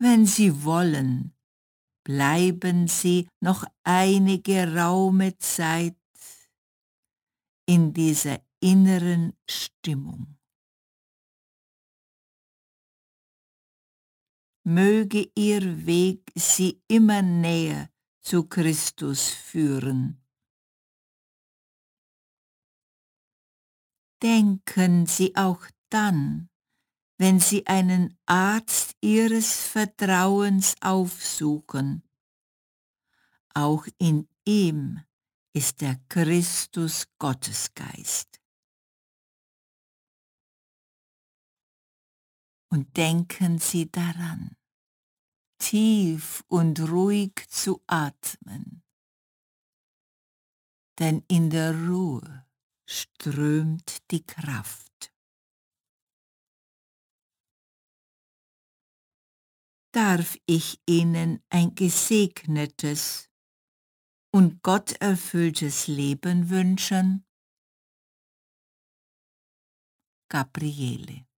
Wenn Sie wollen, bleiben Sie noch einige geraume Zeit in dieser inneren Stimmung. Möge Ihr Weg Sie immer näher zu Christus führen. Denken Sie auch dann, wenn Sie einen Arzt Ihres Vertrauens aufsuchen. Auch in ihm ist der Christus Gottesgeist. Und denken Sie daran, tief und ruhig zu atmen, denn in der Ruhe strömt die Kraft. Darf ich Ihnen ein gesegnetes und gotterfülltes Leben wünschen? Gabriele.